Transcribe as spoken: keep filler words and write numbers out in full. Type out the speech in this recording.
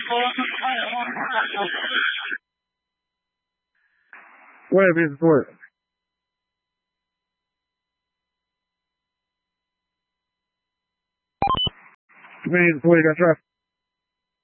What if it's work? Convenience before you got traffic.